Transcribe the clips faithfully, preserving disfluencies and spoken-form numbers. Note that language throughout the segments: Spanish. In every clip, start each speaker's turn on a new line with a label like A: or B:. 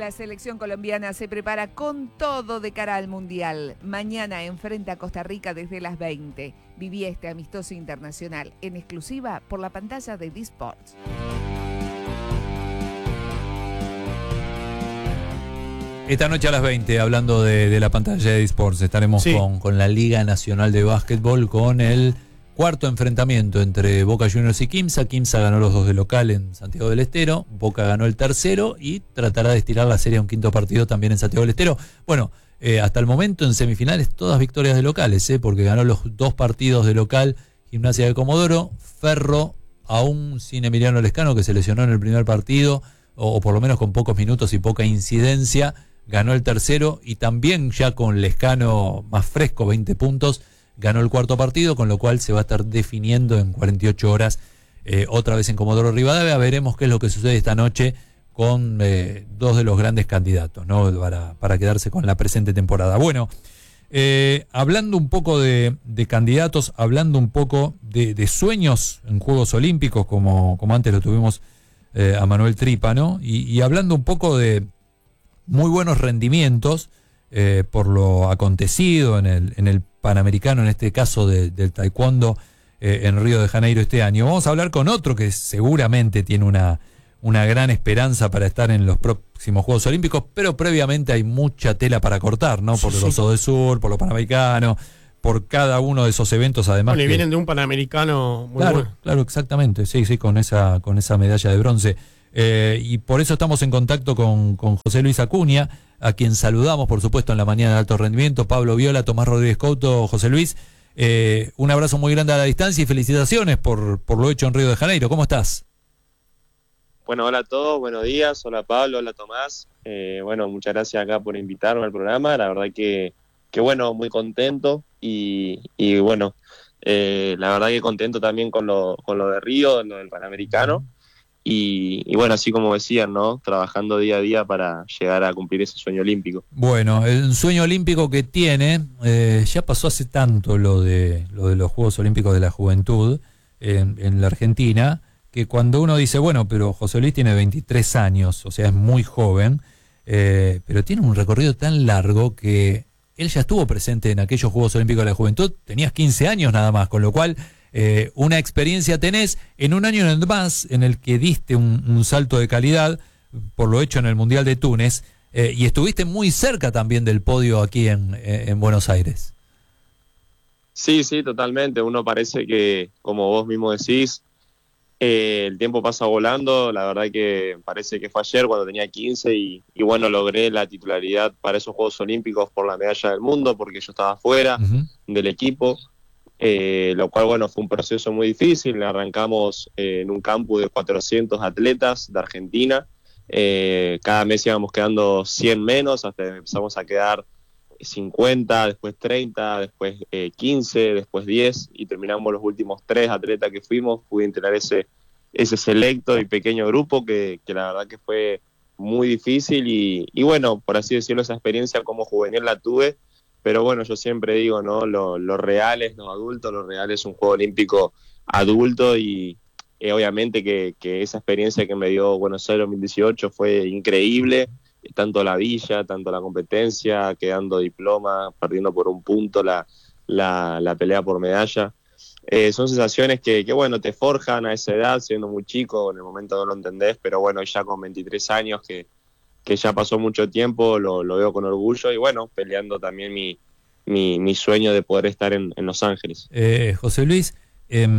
A: La selección colombiana se prepara con todo de cara al Mundial. Mañana enfrenta a Costa Rica desde las veinte. Viví este amistoso internacional en exclusiva por la pantalla de D-Sports.
B: Esta noche a las veinte, hablando de, de la pantalla de D-Sports, estaremos sí. con, con la Liga Nacional de Básquetbol, con el cuarto enfrentamiento entre Boca Juniors y Quimsa. Quimsa ganó los dos de local en Santiago del Estero, Boca ganó el tercero y tratará de estirar la serie a un quinto partido también en Santiago del Estero. Bueno, eh, hasta el momento en semifinales todas victorias de locales, eh, porque ganó los dos partidos de local Gimnasia de Comodoro, Ferro, aún sin Emiliano Lescano, que se lesionó en el primer partido, o, o por lo menos con pocos minutos y poca incidencia, ganó el tercero, y también ya con Lescano más fresco, veinte puntos, ganó el cuarto partido, con lo cual se va a estar definiendo en cuarenta y ocho horas eh, otra vez en Comodoro Rivadavia. Veremos qué es lo que sucede esta noche con eh, dos de los grandes candidatos, ¿no? para, para quedarse con la presente temporada. Bueno, eh, hablando un poco de, de candidatos, hablando un poco de, de sueños en Juegos Olímpicos, como, como antes lo tuvimos eh, a Manuel Tripa, ¿no? Y, y hablando un poco de muy buenos rendimientos eh, por lo acontecido en el, en el Panamericano, en este caso de, del taekwondo eh, en Río de Janeiro este año. Vamos a hablar con otro que seguramente tiene una, una gran esperanza para estar en los próximos Juegos Olímpicos, pero previamente hay mucha tela para cortar, ¿no? Por sí, los sí. O de Sur, por los Panamericanos, por cada uno de esos eventos, además.
C: Bueno, y
B: que,
C: vienen de un Panamericano muy
B: claro,
C: bueno.
B: Claro, exactamente, sí, sí, con esa, con esa medalla de bronce. Eh, y por eso estamos en contacto con, con José Luis Acuña, a quien saludamos, por supuesto, en la mañana de alto rendimiento. Pablo Viola, Tomás Rodríguez Couto. José Luis, eh, un abrazo muy grande a la distancia y felicitaciones por, por lo hecho en Río de Janeiro. ¿Cómo estás?
D: Bueno, hola a todos, buenos días. Hola Pablo, hola Tomás. Eh, bueno, muchas gracias acá por invitarme al programa. La verdad que, que bueno, muy contento y, y bueno, eh, la verdad que contento también con lo, con lo de Río, lo del Panamericano. Y, y bueno, así como decían, ¿no? Trabajando día a día para llegar a cumplir ese sueño olímpico.
B: Bueno, el sueño olímpico que tiene, eh, ya pasó hace tanto lo de lo de los Juegos Olímpicos de la Juventud en, en la Argentina, que cuando uno dice, bueno, pero José Luis tiene veintitrés años, o sea, es muy joven, eh, pero tiene un recorrido tan largo que él ya estuvo presente en aquellos Juegos Olímpicos de la Juventud, tenías quince años nada más, con lo cual Eh, una experiencia tenés en un año más en el que diste un, un salto de calidad por lo hecho en el Mundial de Túnez, eh, y estuviste muy cerca también del podio aquí en, en Buenos Aires.
D: Sí, sí, totalmente. Uno parece que, como vos mismo decís, eh, el tiempo pasa volando. La verdad que parece que fue ayer cuando tenía quince y, y bueno, logré la titularidad para esos Juegos Olímpicos por la medalla del mundo, porque yo estaba fuera uh-huh. del equipo. Eh, lo cual, bueno, fue un proceso muy difícil. Arrancamos eh, en un campus de cuatrocientos atletas de Argentina. Eh, cada mes íbamos quedando cien menos, hasta que empezamos a quedar cincuenta, después treinta, después eh, quince, después diez, y terminamos los últimos tres atletas que fuimos. Pude integrar ese, ese selecto y pequeño grupo que, que la verdad que fue muy difícil y, y bueno, por así decirlo, esa experiencia como juvenil la tuve. Pero bueno, yo siempre digo, ¿no? Lo, lo real es no adulto, lo real es un Juego Olímpico adulto y eh, obviamente que, que esa experiencia que me dio Buenos Aires dos mil dieciocho fue increíble, tanto la villa, tanto la competencia, quedando diploma, perdiendo por un punto la, la, la pelea por medalla. Eh, son sensaciones que, que, bueno, te forjan a esa edad, siendo muy chico, en el momento no lo entendés, pero bueno, ya con veintitrés años que... que ya pasó mucho tiempo, lo, lo veo con orgullo y bueno, peleando también mi, mi, mi sueño de poder estar en, en Los Ángeles.
B: Eh, José Luis, eh,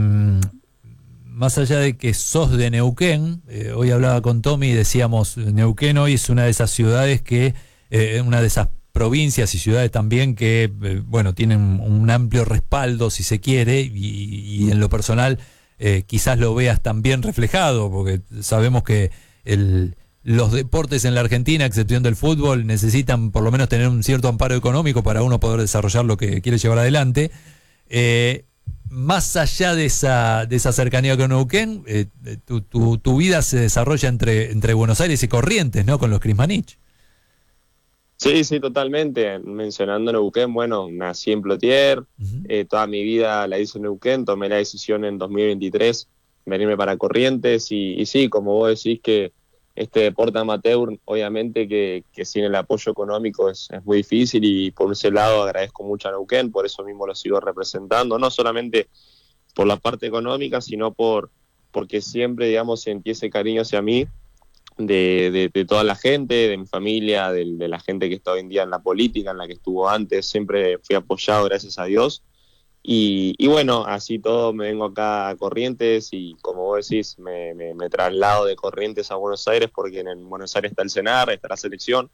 B: más allá de que sos de Neuquén, eh, hoy hablaba con Tommy y decíamos, Neuquén hoy es una de esas ciudades que, eh, una de esas provincias y ciudades también que, eh, bueno, tienen un amplio respaldo, si se quiere, y, y en lo personal eh, quizás lo veas también reflejado, porque sabemos que el... los deportes en la Argentina, a excepción del fútbol, necesitan por lo menos tener un cierto amparo económico para uno poder desarrollar lo que quiere llevar adelante. Eh, más allá de esa de esa cercanía con Neuquén, eh, tu, tu, tu vida se desarrolla entre, entre Buenos Aires y Corrientes, ¿no? Con los Crismanich.
D: Sí, sí, totalmente. Mencionando Neuquén, bueno, nací en Plotier, uh-huh. eh, toda mi vida la hice en Neuquén, tomé la decisión en dos mil veintitrés venirme para Corrientes y, y sí, como vos decís que este deporte amateur, obviamente que, que sin el apoyo económico es, es muy difícil, y por ese lado agradezco mucho a Neuquén, por eso mismo lo sigo representando, no solamente por la parte económica, sino por porque siempre, digamos, sentí ese cariño hacia mí, de, de, de toda la gente, de mi familia, de, de la gente que está hoy en día en la política, en la que estuvo antes, siempre fui apoyado, gracias a Dios. Y, y bueno, así todo me vengo acá a Corrientes y, como vos decís, me, me, me traslado de Corrientes a Buenos Aires, porque en Buenos Aires está el CENAR, está la selección,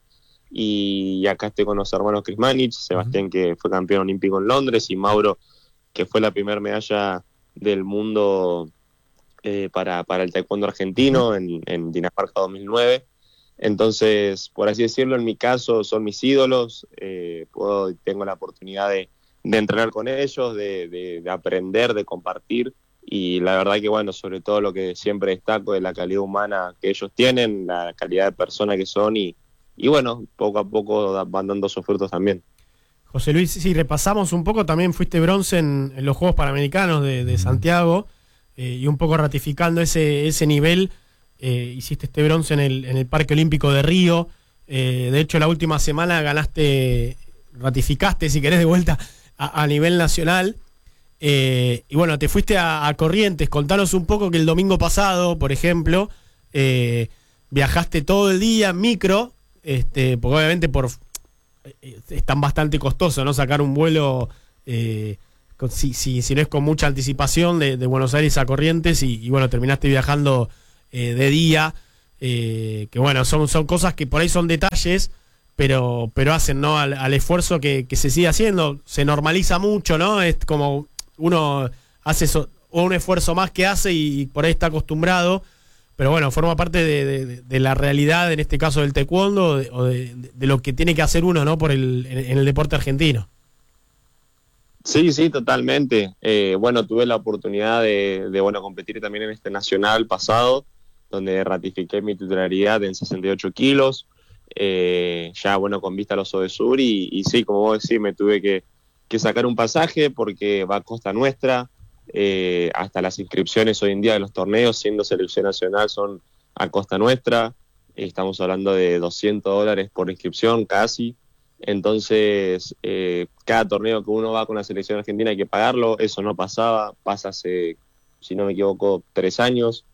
D: y acá estoy con los hermanos Krismanic, Sebastián, que fue campeón olímpico en Londres, y Mauro, que fue la primera medalla del mundo eh, para, para el taekwondo argentino en, en Dinamarca dos mil nueve. Entonces, por así decirlo, en mi caso son mis ídolos, eh, puedo, tengo la oportunidad de de entrenar con ellos, de, de, de aprender, de compartir, y la verdad que, bueno, sobre todo lo que siempre destaco es la calidad humana que ellos tienen, la calidad de persona que son, y, y bueno, poco a poco van dando sus frutos también.
C: José Luis, si repasamos un poco, también fuiste bronce en, en los Juegos Panamericanos de, de Santiago, eh, y un poco ratificando ese, ese nivel, eh, hiciste este bronce en el, en el Parque Olímpico de Río, eh, de hecho la última semana ganaste, ratificaste, si querés, de vuelta A, a nivel nacional, eh, y bueno, te fuiste a, a Corrientes. Contanos un poco que el domingo pasado, por ejemplo, eh, viajaste todo el día en micro, este, porque obviamente por eh, es tan bastante costoso, ¿no? Sacar un vuelo, eh, con, si, si, si no es con mucha anticipación, de, de Buenos Aires a Corrientes, y, y bueno, terminaste viajando eh, de día, eh, que bueno, son, son cosas que por ahí son detalles, pero pero hacen, ¿no?, al, al esfuerzo que, que se sigue haciendo. Se normaliza mucho, ¿no? Es como uno hace so, un esfuerzo más que hace y por ahí está acostumbrado, pero bueno, forma parte de, de, de la realidad, en este caso del taekwondo, o, de, o de, de lo que tiene que hacer uno, ¿no?, por el, en, en el deporte argentino.
D: Sí, sí, totalmente. Eh, bueno, tuve la oportunidad de, de bueno competir también en este nacional pasado, donde ratifiqué mi titularidad en sesenta y ocho kilos. Eh, ya bueno, con vista a los Odesur, y, y sí, como vos decís, me tuve que, que sacar un pasaje porque va a costa nuestra, eh, hasta las inscripciones hoy en día de los torneos, siendo selección nacional, son a costa nuestra, estamos hablando de doscientos dólares por inscripción casi, entonces eh, cada torneo que uno va con la selección argentina hay que pagarlo, eso no pasaba, pasa hace, si no me equivoco, tres años.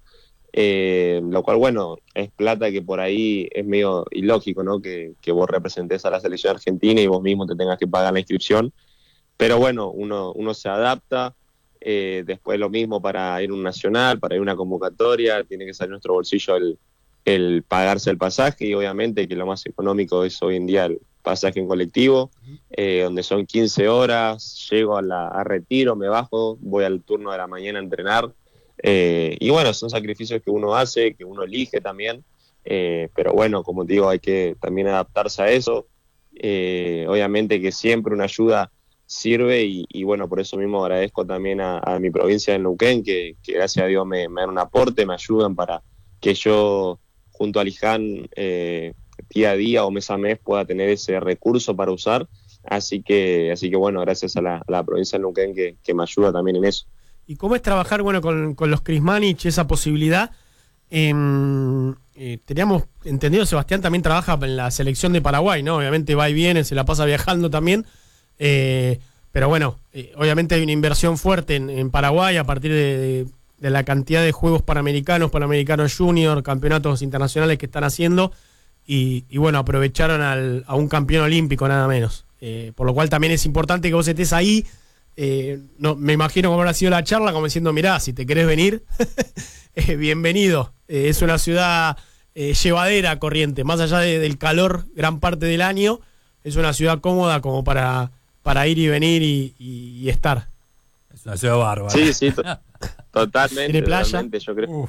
D: Eh, lo cual, bueno, es plata que por ahí es medio ilógico, ¿no? Que, que vos representes a la selección argentina y vos mismo te tengas que pagar la inscripción, pero bueno, uno, uno se adapta. Eh, después lo mismo para ir a un nacional, para ir a una convocatoria, tiene que salir nuestro bolsillo el, el pagarse el pasaje, y obviamente que lo más económico es hoy en día el pasaje en colectivo, eh, donde son quince horas, llego a, la, a Retiro, me bajo, voy al turno de la mañana a entrenar. Eh, y bueno, son sacrificios que uno hace, que uno elige también, eh, pero bueno, como te digo, hay que también adaptarse a eso. Eh, obviamente que siempre una ayuda sirve, y, y bueno, por eso mismo agradezco también a, a mi provincia de Neuquén, que, que gracias a Dios me, me dan un aporte, me ayudan para que yo, junto a Liján, eh, día a día o mes a mes pueda tener ese recurso para usar. Así que, así que bueno, gracias a la, a la provincia de Neuquén que, que me ayuda también en eso.
C: ¿Y cómo es trabajar, bueno, con, con los Krismanic, esa posibilidad? Eh, eh, teníamos entendido, Sebastián también trabaja en la selección de Paraguay, ¿no? Obviamente va y viene, se la pasa viajando también, eh, pero bueno, eh, obviamente hay una inversión fuerte en, en Paraguay a partir de, de, de la cantidad de Juegos Panamericanos, Panamericanos Junior, campeonatos internacionales que están haciendo, y, y bueno, aprovecharon al, a un campeón olímpico nada menos, eh, por lo cual también es importante que vos estés ahí. Eh, no, me imagino cómo habrá sido la charla, como diciendo, mirá, si te querés venir, eh, bienvenido. Eh, es una ciudad eh, llevadera, Corrientes, más allá de, del calor gran parte del año, es una ciudad cómoda como para, para ir y venir y, y, y estar.
B: Es una ciudad bárbara.
D: Sí, sí, to- totalmente.
C: ¿Tiene playa?
D: Totalmente. Yo creo,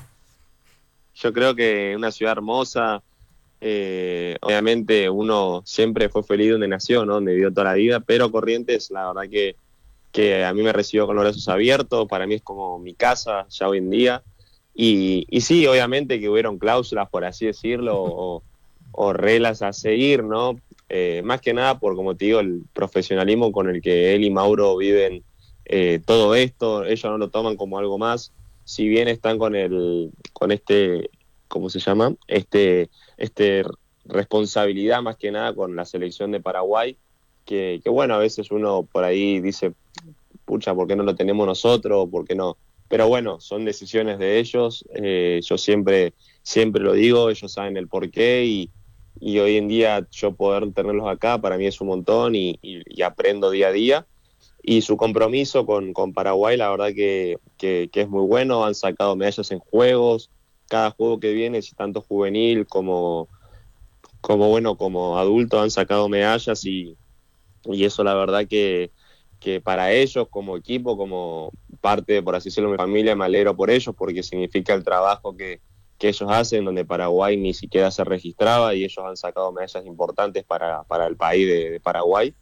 D: yo creo que una ciudad hermosa. Eh, obviamente uno siempre fue feliz donde nació, ¿no? Donde vivió toda la vida, pero Corrientes, la verdad que que a mí me recibió con los brazos abiertos, para mí es como mi casa ya hoy en día, y, y sí, obviamente que hubieron cláusulas, por así decirlo, o, o reglas a seguir, ¿no? Eh, más que nada por, como te digo, el profesionalismo con el que él y Mauro viven eh, todo esto, ellos no lo toman como algo más, si bien están con el con este ¿cómo se llama? Este, este responsabilidad más que nada con la selección de Paraguay, que, que bueno, a veces uno por ahí dice, pucha, ¿por qué no lo tenemos nosotros? ¿Por qué no? Pero bueno, son decisiones de ellos, eh, yo siempre, siempre lo digo, ellos saben el porqué y, y hoy en día yo poder tenerlos acá para mí es un montón y, y, y aprendo día a día. Y su compromiso con, con Paraguay, la verdad que, que, que es muy bueno, han sacado medallas en juegos, cada juego que viene, tanto juvenil como, como bueno, como adulto han sacado medallas y, y eso la verdad que, que para ellos como equipo, como parte, por así decirlo, de mi familia, me alegro por ellos porque significa el trabajo que, que ellos hacen, donde Paraguay ni siquiera se registraba y ellos han sacado medallas importantes para, para el país de, de Paraguay.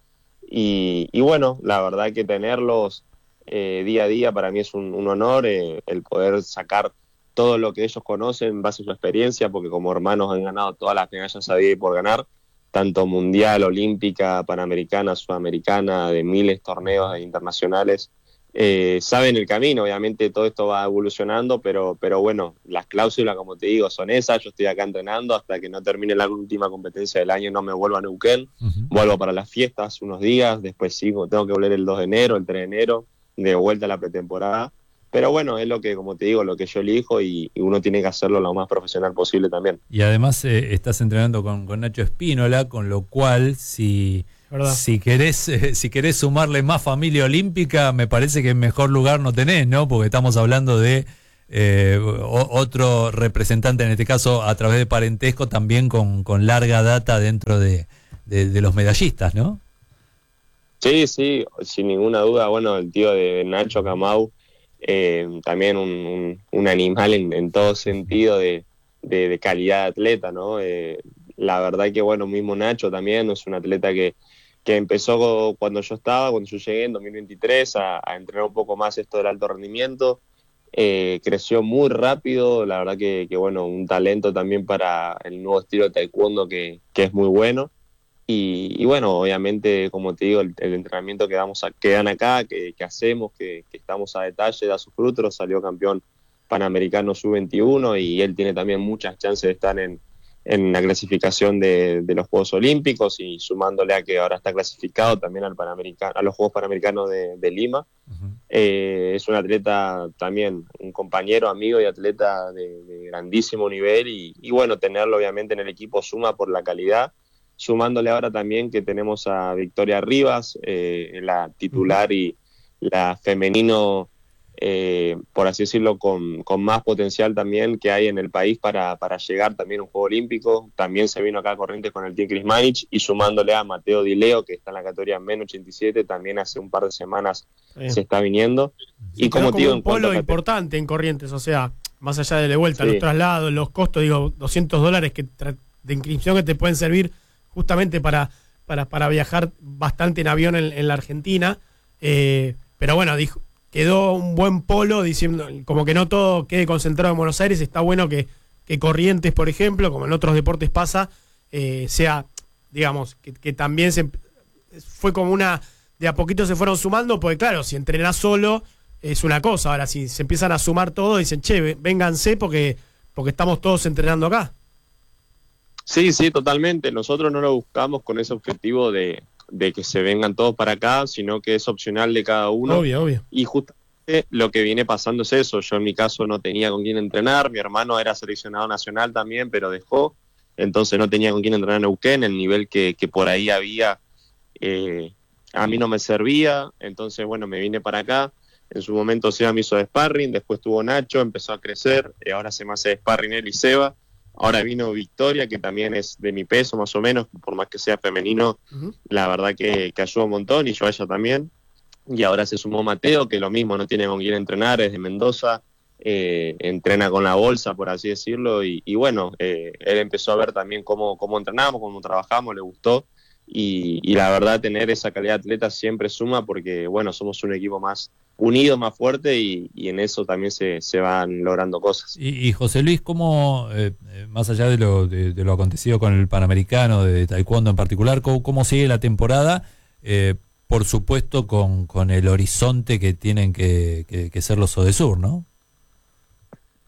D: Y, y bueno, la verdad que tenerlos eh, día a día para mí es un, un honor, eh, el poder sacar todo lo que ellos conocen en base a su experiencia, porque como hermanos han ganado todas las medallas había por ganar, tanto mundial, olímpica, panamericana, sudamericana, de miles de torneos internacionales. Eh, saben el camino, obviamente todo esto va evolucionando, pero, pero bueno, las cláusulas, como te digo, son esas. Yo estoy acá entrenando hasta que no termine la última competencia del año, no me vuelvo a Neuquén, uh-huh. Vuelvo para las fiestas unos días, después sigo, tengo que volver el dos de enero, el tres de enero, de vuelta a la pretemporada. Pero bueno, es lo que, como te digo, lo que yo elijo y, y uno tiene que hacerlo lo más profesional posible también.
B: Y además eh, estás entrenando con, con Nacho Espínola, con lo cual si... Si querés, eh, si querés sumarle más familia olímpica, me parece que mejor lugar no tenés, ¿no? Porque estamos hablando de eh, o, otro representante, en este caso a través de parentesco, también con, con larga data dentro de, de, de los medallistas, ¿no?
D: Sí, sí, sin ninguna duda. Bueno, el tío de Nacho Camau, eh, también un, un, un animal en, en todo sentido de, de, de calidad de atleta, ¿no? Eh, la verdad que, bueno, mismo Nacho también es un atleta que que empezó cuando yo estaba, cuando yo llegué en dos mil veintitrés a, a entrenar un poco más esto del alto rendimiento, eh, creció muy rápido, la verdad que, que bueno, un talento también para el nuevo estilo de taekwondo que, que es muy bueno, y, y bueno, obviamente, como te digo, el, el entrenamiento que, damos a, que dan acá, que, que hacemos, que, que estamos a detalle, da sus frutos, salió campeón panamericano sub veintiuno y él tiene también muchas chances de estar en en la clasificación de, de los Juegos Olímpicos y sumándole a que ahora está clasificado también al Panamericano, a los Juegos Panamericanos de, de Lima. Uh-huh. Eh, es un atleta también, un compañero, amigo y atleta de, de grandísimo nivel y, y bueno, tenerlo obviamente en el equipo suma por la calidad, sumándole ahora también que tenemos a Victoria Rivas, eh, la titular uh-huh. y la femenino, Eh, por así decirlo, con, con más potencial también que hay en el país para, para llegar también a un Juego Olímpico. También se vino acá a Corrientes con el Team Krismanich y sumándole a Mateo Di Leo, que está en la categoría menos ochenta y siete, también hace un par de semanas sí. se está viniendo.
C: Sí, y como, como digo, un polo importante en Corrientes, o sea, más allá de la vuelta, sí. los traslados, los costos, digo, doscientos dólares que tra- de inscripción que te pueden servir justamente para, para, para viajar bastante en avión en, en la Argentina. Eh, pero bueno, dijo, quedó un buen polo, diciendo como que no todo quede concentrado en Buenos Aires. Está bueno que, que Corrientes, por ejemplo, como en otros deportes pasa, eh, sea, digamos, que, que también se fue como una, de a poquito se fueron sumando, porque claro, si entrenás solo es una cosa, ahora si se empiezan a sumar todos, dicen, che, vénganse porque, porque estamos todos entrenando acá.
D: Sí, sí, totalmente. Nosotros no lo buscamos con ese objetivo de de que se vengan todos para acá, sino que es opcional de cada uno.
C: Obvio, obvio.
D: Y justamente lo que viene pasando es eso. Yo en mi caso no tenía con quién entrenar, mi hermano era seleccionado nacional también, pero dejó, entonces no tenía con quién entrenar en Neuquén, el nivel que, que por ahí había, eh, a mí no me servía, entonces bueno, me vine para acá. En su momento Seba me hizo de sparring, después tuvo Nacho, empezó a crecer, y ahora se me hace de sparring él y Seba. Ahora vino Victoria, que también es de mi peso más o menos, por más que sea femenino, uh-huh. la verdad que, que ayuda un montón, y yo a ella también. Y ahora se sumó Mateo, que lo mismo, no tiene con quién entrenar, es de Mendoza, eh, entrena con la bolsa, por así decirlo, y, y bueno, eh, él empezó a ver también cómo, cómo entrenamos, cómo trabajamos, le gustó, y, y la verdad tener esa calidad de atleta siempre suma, porque bueno, somos un equipo más unido, más fuerte, y, y en eso también se, se van logrando cosas.
B: Y, y José Luis, ¿cómo, eh, más allá de lo, de, de lo acontecido con el Panamericano, de taekwondo en particular, cómo, cómo sigue la temporada? Eh, por supuesto con, con el horizonte que tienen que, que, que ser los Odesur, ¿no?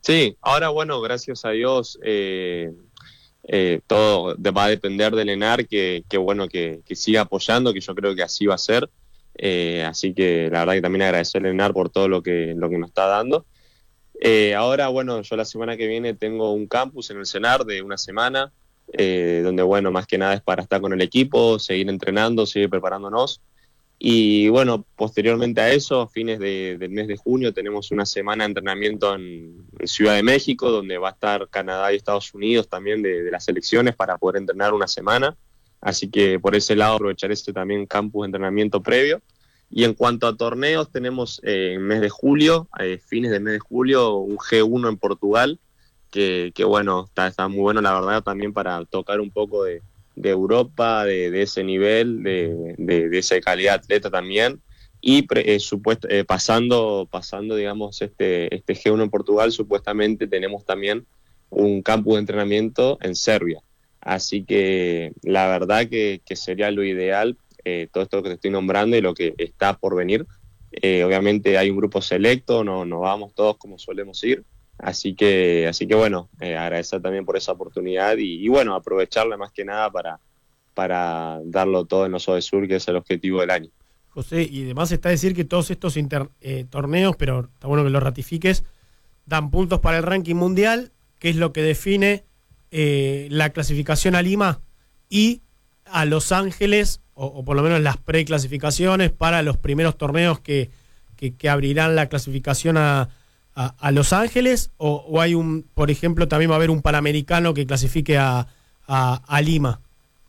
D: Sí, ahora bueno, gracias a Dios, eh, eh, todo va a depender del ENAR, que, que bueno, que, que siga apoyando, que yo creo que así va a ser. Eh, así que la verdad que también agradecerle al ENAR por todo lo que, lo que nos está dando. Eh, ahora, bueno, yo la semana que viene tengo un campus en el CENAR de una semana, eh, donde, bueno, más que nada es para estar con el equipo, seguir entrenando, seguir preparándonos. Y bueno, posteriormente a eso, a fines de, del mes de junio, tenemos una semana de entrenamiento en, en Ciudad de México, donde va a estar Canadá y Estados Unidos también de, de las selecciones para poder entrenar una semana. Así que por ese lado aprovechar este también campus de entrenamiento previo. Y en cuanto a torneos, tenemos eh, en mes de julio, eh, fines del mes de julio, un G uno en Portugal, que, que bueno, está, está muy bueno la verdad también para tocar un poco de de Europa, de, de ese nivel, de, de, de esa calidad de atleta también, y pre, eh, supuesto, eh, pasando, pasando, digamos, este, este G uno en Portugal, supuestamente tenemos también un campus de entrenamiento en Serbia. Así que la verdad que, que sería lo ideal, eh, todo esto que te estoy nombrando y lo que está por venir. Eh, obviamente hay un grupo selecto, no, no vamos todos como solemos ir. Así que, así que bueno, eh, agradecer también por esa oportunidad y, y bueno, aprovecharla más que nada para, para darlo todo en los Odesur, que es el objetivo del año.
C: José, y además está a decir que todos estos inter, eh, torneos, pero está bueno que lo ratifiques, dan puntos para el ranking mundial, que es lo que define eh, la clasificación a Lima y a Los Ángeles, o, o por lo menos las preclasificaciones para los primeros torneos que, que, que abrirán la clasificación a A, a Los Ángeles, o, o hay un, por ejemplo, también va a haber un Panamericano que clasifique a, a, a Lima?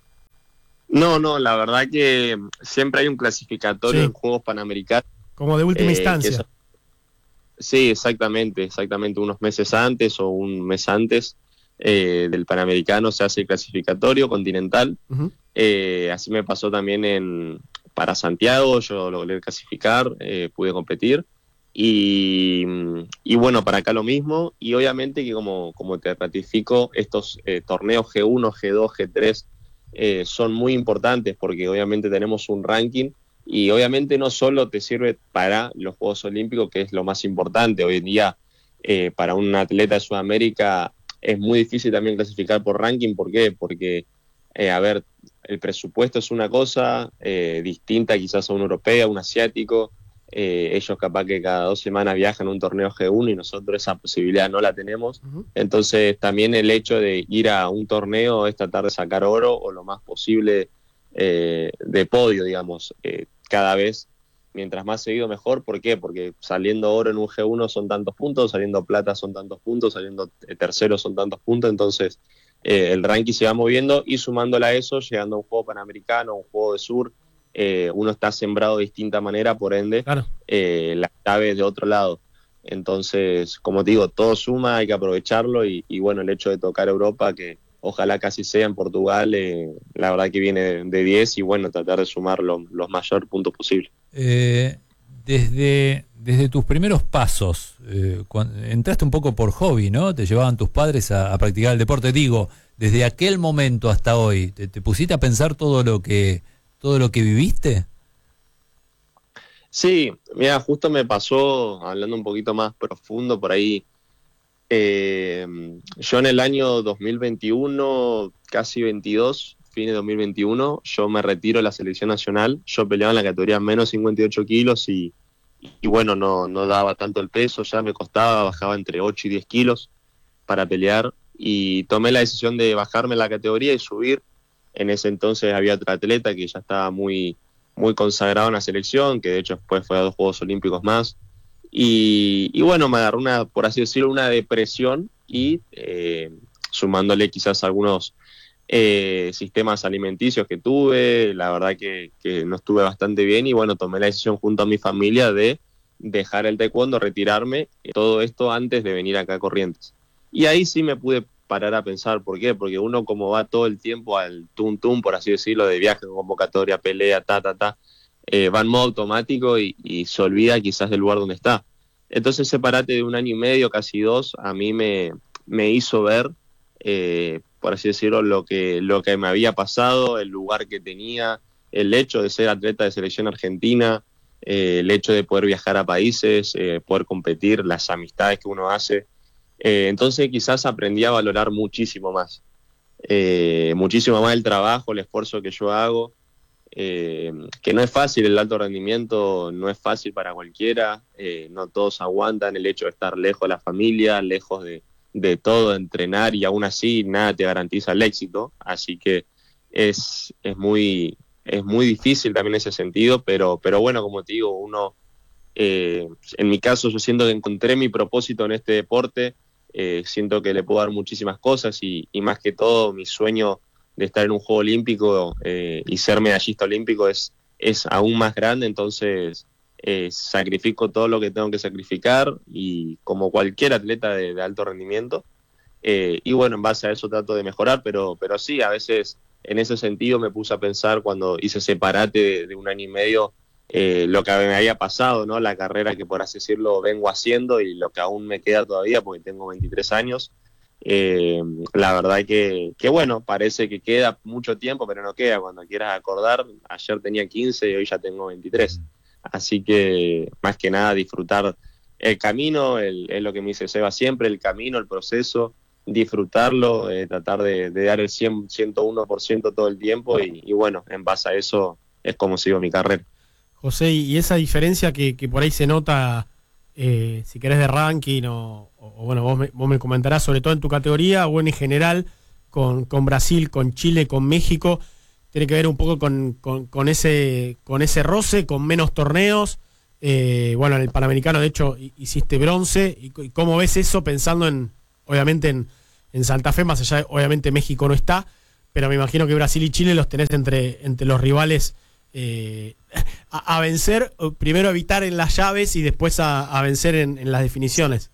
D: No, no, la verdad que siempre hay un clasificatorio
C: sí.
D: en Juegos Panamericanos.
C: Como de última eh, instancia.
D: Es, sí, exactamente, exactamente, unos meses antes o un mes antes eh, del Panamericano se hace el clasificatorio continental. Uh-huh. Eh, así me pasó también en para Santiago, yo logré clasificar, eh, pude competir. Y, y bueno, para acá lo mismo, y obviamente que como, como te ratifico, estos eh, torneos G uno, G dos, G tres eh, son muy importantes porque obviamente tenemos un ranking y obviamente no solo te sirve para los Juegos Olímpicos, que es lo más importante. Hoy en día eh, para un atleta de Sudamérica es muy difícil también clasificar por ranking. ¿Por qué? Porque, eh, a ver, el presupuesto es una cosa eh, distinta quizás a un europeo, a un asiático. Eh, ellos capaz que cada dos semanas viajan a un torneo G uno y nosotros esa posibilidad no la tenemos. Uh-huh. Entonces también el hecho de ir a un torneo es tratar de sacar oro o lo más posible eh, de podio, digamos, eh, cada vez mientras más seguido mejor. ¿Por qué? Porque saliendo oro en un G uno son tantos puntos, saliendo plata son tantos puntos, saliendo tercero son tantos puntos, entonces eh, el ranking se va moviendo y sumándola a eso, llegando a un juego panamericano, un juego de sur, Eh, uno está sembrado de distinta manera, por ende, claro. eh, la clave es de otro lado. Entonces, como te digo, todo suma, hay que aprovecharlo y, y bueno, el hecho de tocar Europa, que ojalá casi sea en Portugal, eh, la verdad que viene de diez y bueno, tratar de sumar lo, los mayores puntos posibles.
B: Eh, desde, desde tus primeros pasos, eh, cuando, entraste un poco por hobby, ¿no? Te llevaban tus padres a, a practicar el deporte. Digo, desde aquel momento hasta hoy, ¿te, te pusiste a pensar todo lo que... todo lo que viviste?
D: Sí, mira, justo me pasó, hablando un poquito más profundo por ahí, eh, yo en el año dos mil veintiuno, casi veintidós, fin de dos mil veintiuno, yo me retiro de la selección nacional. Yo peleaba en la categoría menos cincuenta y ocho kilos y, y bueno, no, no daba tanto el peso, ya me costaba, bajaba entre ocho y diez kilos para pelear y tomé la decisión de bajarme la categoría y subir. En ese entonces había otro atleta que ya estaba muy, muy consagrado en la selección, que de hecho después fue a dos Juegos Olímpicos más. Y, y bueno, me agarró una, por así decirlo, una depresión y eh, sumándole quizás algunos eh, sistemas alimenticios que tuve, la verdad que, que no estuve bastante bien y bueno, tomé la decisión junto a mi familia de dejar el taekwondo, retirarme, todo esto antes de venir acá a Corrientes. Y ahí sí me pude parar a pensar. ¿Por qué? Porque uno como va todo el tiempo al tum tum, por así decirlo, de viaje, convocatoria, pelea, ta, ta, ta, eh, va en modo automático y, y se olvida quizás del lugar donde está. Entonces ese parate de un año y medio, casi dos, a mí me, me hizo ver, eh, por así decirlo, lo que, lo que me había pasado, el lugar que tenía, el hecho de ser atleta de selección argentina, eh, el hecho de poder viajar a países, eh, poder competir, las amistades que uno hace. Eh, entonces quizás aprendí a valorar muchísimo más, eh, muchísimo más el trabajo, el esfuerzo que yo hago, eh, que no es fácil, el alto rendimiento no es fácil para cualquiera, eh, no todos aguantan el hecho de estar lejos de la familia, lejos de, de todo, de entrenar, y aún así nada te garantiza el éxito, así que es, es muy... Es muy difícil también en ese sentido, pero, pero bueno, como te digo, uno, eh, en mi caso yo siento que encontré mi propósito en este deporte, eh, siento que le puedo dar muchísimas cosas y, y más que todo mi sueño de estar en un Juego Olímpico eh, y ser medallista olímpico es, es aún más grande, entonces eh, sacrifico todo lo que tengo que sacrificar y como cualquier atleta de, de alto rendimiento, eh, y bueno, en base a eso trato de mejorar, pero, pero sí, a veces... En ese sentido me puse a pensar cuando hice ese parate de, de un año y medio, eh, lo que me había pasado, ¿no? La carrera que por así decirlo vengo haciendo y lo que aún me queda todavía porque tengo veintitrés años. Eh, la verdad que, que bueno, parece que queda mucho tiempo, pero no queda. Cuando quieras acordar, ayer tenía quince y hoy ya tengo veintitrés. Así que más que nada disfrutar el camino, el, es lo que me dice Seba siempre, el camino, el proceso, disfrutarlo, eh, tratar de, de dar el cien, ciento uno por ciento todo el tiempo y, y bueno, en base a eso es como sigo mi carrera.
C: José, y esa diferencia que, que por ahí se nota, eh, si querés de ranking o, o bueno, vos me, vos me comentarás sobre todo en tu categoría o en general con, con Brasil, con Chile, con México, tiene que ver un poco con, con, con, ese, con ese roce, con menos torneos. Eh, bueno, en el Panamericano de hecho hiciste bronce, y, y cómo ves eso pensando en obviamente en, en Santa Fe, más allá de, obviamente México no está, pero me imagino que Brasil y Chile los tenés entre, entre los rivales eh, a, a vencer, primero evitar en las llaves y después a, a vencer en, en las definiciones.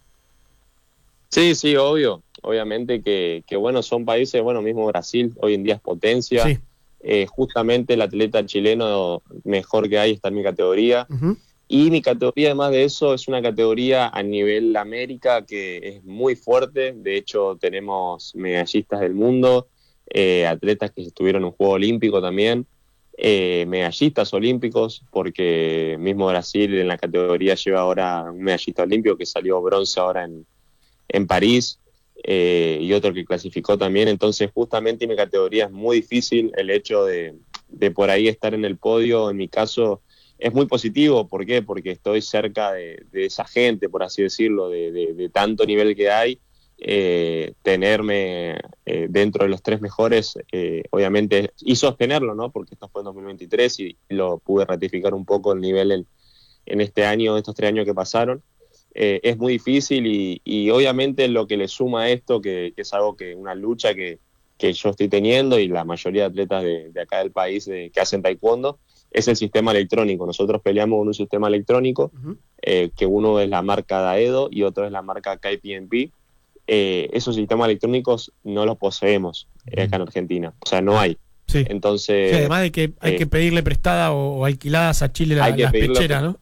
D: Sí, sí, obvio, obviamente que, que bueno, son países, bueno, mismo Brasil hoy en día es potencia, sí. eh, justamente el atleta chileno mejor que hay está en mi categoría. Uh-huh. Y mi categoría, además de eso, es una categoría a nivel América que es muy fuerte. De hecho, tenemos medallistas del mundo, eh, atletas que estuvieron en un Juego Olímpico también, eh, medallistas olímpicos, porque mismo Brasil en la categoría lleva ahora un medallista olímpico que salió bronce ahora en, en París, eh, y otro que clasificó también. Entonces, justamente mi categoría es muy difícil. El hecho de, de por ahí estar en el podio, en mi caso... Es muy positivo, ¿por qué? Porque estoy cerca de, de esa gente, por así decirlo, de, de, de tanto nivel que hay, eh, tenerme eh, dentro de los tres mejores, eh, obviamente, y sostenerlo, ¿no? Porque esto fue en dos mil veintitrés y lo pude ratificar un poco el nivel en, en este año, estos tres años que pasaron. Eh, es muy difícil y, y obviamente lo que le suma a esto, que, que es algo que, una lucha que, que yo estoy teniendo y la mayoría de atletas de, de acá del país de, que hacen taekwondo, es el sistema electrónico. Nosotros peleamos con un sistema electrónico, uh-huh. eh, que uno es la marca Daedo y otro es la marca K P M P. Eh, esos sistemas electrónicos no los poseemos eh, acá en Argentina, o sea, no hay.
C: Sí.
D: Entonces,
C: sí, además de que hay eh, que pedirle prestada o, o alquiladas a Chile la, las pecheras, ¿no?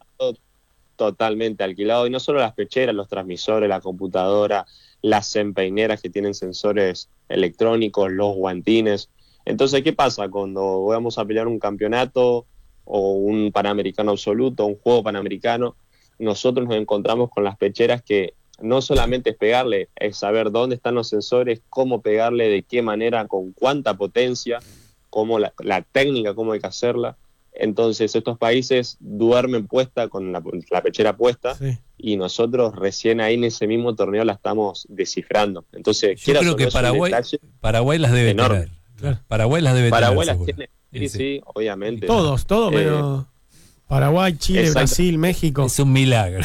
D: Totalmente alquilado, y no solo las pecheras, los transmisores, la computadora, las empeineras que tienen sensores electrónicos, los guantines. Entonces, ¿qué pasa? Cuando vamos a pelear un campeonato o un Panamericano absoluto, un juego Panamericano, nosotros nos encontramos con las pecheras que no solamente es pegarle, es saber dónde están los sensores, cómo pegarle, de qué manera, con cuánta potencia, cómo la, la técnica, cómo hay que hacerla. Entonces estos países duermen puesta con la, la pechera puesta, sí. Y nosotros recién ahí en ese mismo torneo la estamos descifrando. Entonces,
B: yo creo que Paraguay, Paraguay las debe
D: enorme.
B: tener. Claro. Paraguay las debe
D: Paraguay
B: tener.
D: Paraguay las tiene, sí, sí, sí, obviamente.
C: Todos, todos, eh, pero Paraguay, Chile, exacto. Brasil, México.
B: Es un milagro.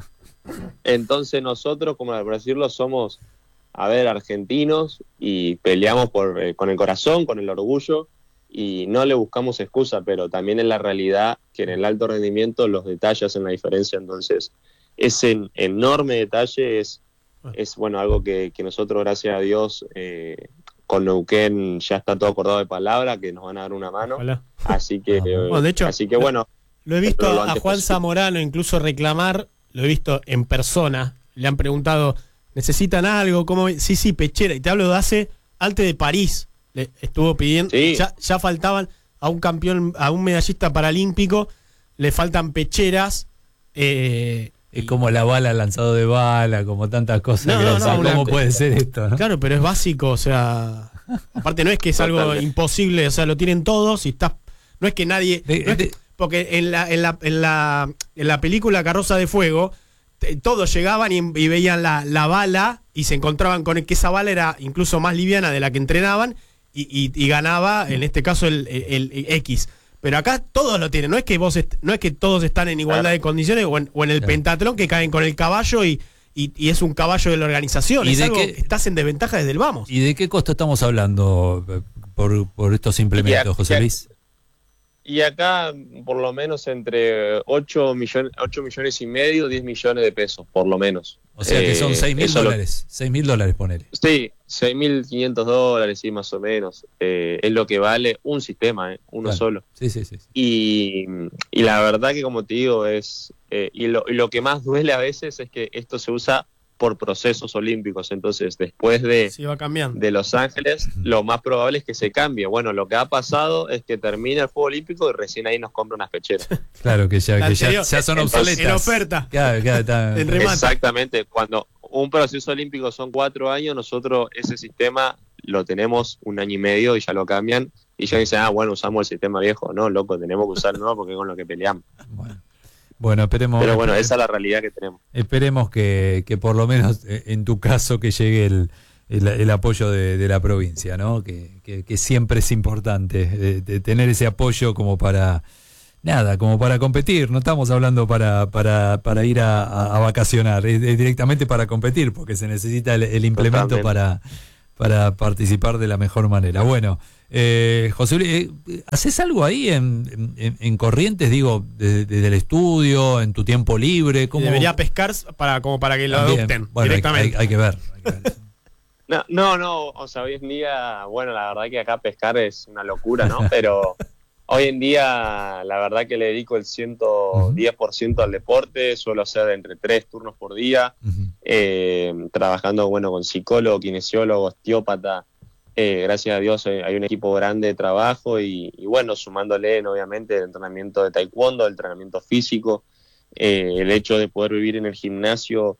D: Entonces nosotros, como por decirlo, somos, a ver, argentinos y peleamos por, eh, con el corazón, con el orgullo, y no le buscamos excusa, pero también en la realidad que en el alto rendimiento los detalles hacen la diferencia. Entonces ese enorme detalle es, es bueno, algo que, que nosotros, gracias a Dios, eh, con Neuquén ya está todo acordado de palabra, que nos van a dar una mano. Hola. Así que,
C: bueno, de hecho,
D: así que bueno.
C: Lo he visto a, a Juan Zamorano incluso reclamar, lo he visto en persona, le han preguntado, ¿necesitan algo? ¿Cómo? Sí, sí, pechera, y te hablo de hace, antes de París, le estuvo pidiendo, sí. ya, ya faltaban a un campeón, a un medallista paralímpico, le faltan pecheras, eh,
B: Es como la bala, lanzado de bala, como tantas cosas.
C: No,
B: que
C: no,
B: no,
C: no,
B: ¿Cómo
C: una-
B: puede ser esto, no?
C: Claro, pero es básico, o sea, aparte no es que es algo
D: Totalmente.
C: imposible, o sea, lo tienen todos y estás, no es que nadie,
B: De-
C: no es
B: de-
C: que- porque en la, en la, en la, en la película Carroza de Fuego, te- todos llegaban y, y veían la, la bala y se encontraban con que esa bala era incluso más liviana de la que entrenaban y, y- y ganaba, en este caso, el, el- el X. Pero acá todos lo tienen, no es que vos est- no es que todos están en igualdad
D: Claro.
C: de condiciones o en, o en el
B: Claro.
C: pentatlón que caen con el caballo y, y, y es un caballo de la organización.
B: ¿Y
C: Es
B: de
C: algo
B: qué-
C: que estás en desventaja desde el vamos.
B: ¿Y de qué costo estamos hablando eh, por, por estos implementos,
D: Ya-
B: José
D: ya-
B: Luis?
D: Y acá, por lo menos, entre ocho millones, ocho millones y medio, diez millones de pesos, por lo menos.
B: O sea que
D: Eh,
B: son seis mil
D: eso lo-
B: dólares. seis mil dólares, ponele.
D: Sí, seis mil quinientos dólares, sí, más o menos. Eh, es lo que vale un sistema, eh, uno
B: Claro.
D: solo.
B: Sí, sí, sí. sí.
D: Y, y la verdad que, como te digo, es eh, y, lo, y lo que más duele a veces es que esto se usa por procesos olímpicos. Entonces, después de,
C: Sí, va cambiando.
D: de Los Ángeles, lo más probable es que se cambie. Bueno, lo que ha pasado es que termina el Juego Olímpico y recién ahí nos compra unas pecheras.
B: Claro que ya,
C: La
B: que ya,
C: anterior,
B: ya son
D: en-
B: obsoletas.
C: en oferta.
B: Claro, claro, está-
C: En remate.
D: Exactamente. Cuando un proceso olímpico son cuatro años, nosotros ese sistema lo tenemos un año y medio y ya lo cambian. Y ya dicen, ah, bueno, usamos el sistema viejo. No, loco, tenemos que usar el nuevo porque es con lo que peleamos.
B: Bueno. Bueno, esperemos,
D: Pero bueno, esa es la realidad que tenemos.
B: esperemos que, que por lo menos eh, en tu caso que llegue el, el, el apoyo de, de la provincia, ¿no? Que, que, que siempre es importante de, de tener ese apoyo como para nada, como para competir. No estamos hablando para, para, para ir a, a- a vacacionar, es, es directamente para competir, porque se necesita el, el implemento
D: Totalmente.
B: para, para participar de la mejor manera. Bueno, eh, José Luis, eh, ¿haces algo ahí en, en, en Corrientes, digo, de- desde el estudio, en tu tiempo libre?
C: Y
B: ¿Cómo?
C: debería pescar para, como para que lo
B: También.
C: adopten
B: Bueno, hay-
C: directamente.
B: Hay, hay que ver. hay que ver.
D: No, no, no, o sea, hoy en día, bueno, la verdad que acá pescar es una locura, ¿no? Pero hoy en día, la verdad que le dedico el ciento diez por ciento al deporte, suelo hacer entre tres turnos por día,
B: Ujú.
D: eh, trabajando, bueno, con psicólogo, kinesiólogo, osteópata. Eh, gracias a Dios eh, hay un equipo grande de trabajo y, y bueno, sumándole, obviamente, el entrenamiento de taekwondo, el entrenamiento físico, eh, el hecho de poder vivir en el gimnasio.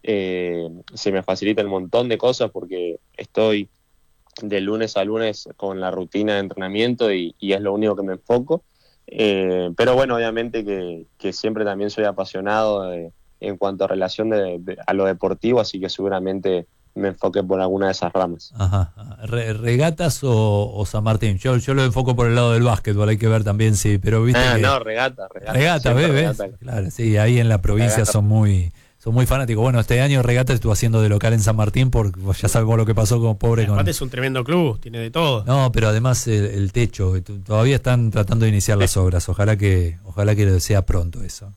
D: Eh, se me facilita un montón de cosas porque estoy de lunes a lunes con la rutina de entrenamiento y, y es lo único que me enfoco. Eh, pero bueno, obviamente que, que siempre también soy apasionado de- en cuanto a relación de, de- a lo deportivo, así que seguramente me enfoque por alguna de esas ramas.
B: Ajá. Re- ¿Regatas o, o San Martín? Yo, yo lo enfoco por el lado del básquetbol, hay que ver también, sí, pero viste
D: Ah,
B: que...
D: no, regata, regata.
B: Regata,
D: siempre
B: ¿ves?
D: regata.
B: Claro, sí, ahí en la provincia
D: Regata.
B: son muy son muy fanáticos. Bueno, este año Regata estuvo haciendo de local en San Martín porque vos ya sabemos lo que pasó con pobre con...
C: Aparte es un tremendo club, tiene de todo.
B: No, pero además el, el techo, t- todavía están tratando de iniciar las obras. Ojalá que ojalá que sea pronto eso.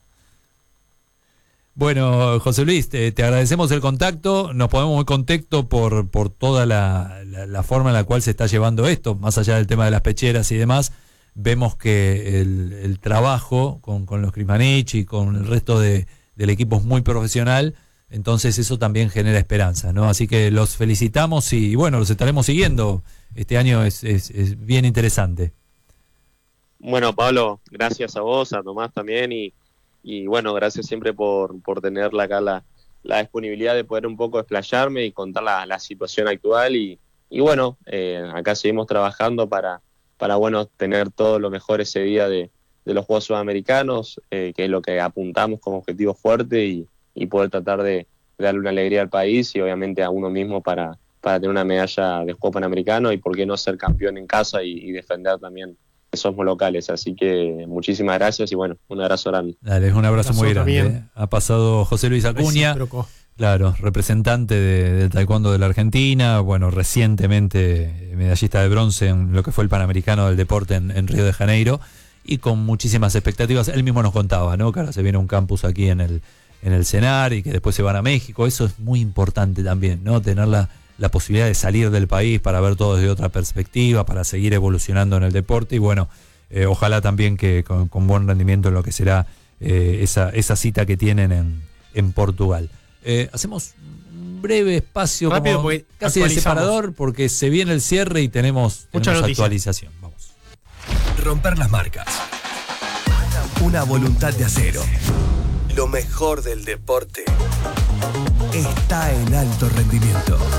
B: Bueno, José Luis, te, te agradecemos el contacto, nos ponemos muy contento por, por toda la, la, la forma en la cual se está llevando esto, más allá del tema de las pecheras y demás. Vemos que el, el trabajo con, con los Crismanich y con el resto de, del equipo es muy profesional, entonces eso también genera esperanza, ¿no? Así que los felicitamos y bueno, los estaremos siguiendo. Este año es, es, es bien interesante.
D: Bueno, Pablo, gracias a vos, a Tomás también y, y bueno, gracias siempre por, por tener la, acá la, la disponibilidad de poder un poco explayarme y contar la, la situación actual y, y bueno, eh, acá seguimos trabajando para, para bueno, tener todo lo mejor ese día de, de los Juegos Sudamericanos, eh, que es lo que apuntamos como objetivo fuerte y, y poder tratar de, de darle una alegría al país y obviamente a uno mismo para, para tener una medalla de Juegos Panamericanos y por qué no ser campeón en casa y, y defender también que somos locales. Así que muchísimas gracias y bueno, un abrazo grande.
B: Dale, un abrazo,
C: Abrazo
B: muy grande.
C: también.
B: ¿eh? Ha pasado José Luis Acuña,
C: Recíproco.
B: claro, representante de- del taekwondo de la Argentina, bueno, recientemente medallista de bronce en lo que fue el Panamericano del Deporte en, en Río de Janeiro y con muchísimas expectativas. Él mismo nos contaba, ¿no? Que ahora se viene un campus aquí en el en el CENAR y que después se van a México. Eso es muy importante también, ¿no? Tener la, la posibilidad de salir del país para ver todo desde otra perspectiva, para seguir evolucionando en el deporte y bueno, eh, ojalá también que con, con buen rendimiento en lo que será eh, esa, esa cita que tienen en, en Portugal. Eh, hacemos un breve espacio,
C: Rápido,
B: como
C: porque
B: casi de
C: actualizamos.
B: separador, porque se viene el cierre y tenemos,
C: Mucha
B: tenemos
C: noticia.
B: actualización. Vamos.
E: Romper las marcas. Una voluntad de acero. Lo mejor del deporte está en Alto Rendimiento.